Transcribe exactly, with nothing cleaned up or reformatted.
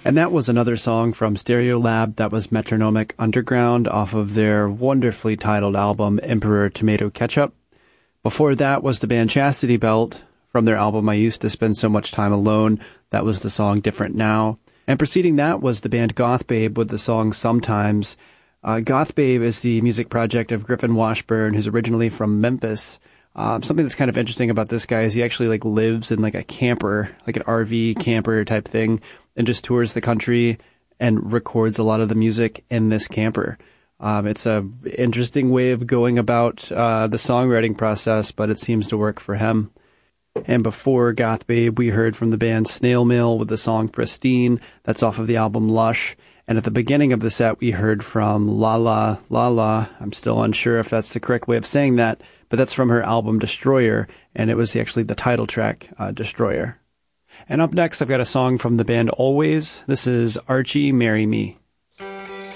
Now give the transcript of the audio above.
And that was another song from Stereolab. That was Metronomic Underground off of their wonderfully titled album, Emperor Tomato Ketchup. Before that was the band Chastity Belt from their album I Used to Spend So Much Time Alone. That was the song Different Now. And preceding that was the band Goth Babe with the song Sometimes. Uh, Goth Babe is the music project of Griffin Washburn, who's originally from Memphis. Um, something that's kind of interesting about this guy is he actually like lives in like a camper, like an R V camper type thing, and just tours the country and records a lot of the music in this camper. Um, it's a interesting way of going about uh, the songwriting process, but it seems to work for him. And before Goth Babe, we heard from the band Snail Mail with the song Pristine. That's off of the album Lush. And at the beginning of the set, we heard from La La La La. I'm still unsure if that's the correct way of saying that, but that's from her album Destroyer, and it was actually the title track, uh, Destroyer. And up next, I've got a song from the band Always. This is Archie, Marry Me.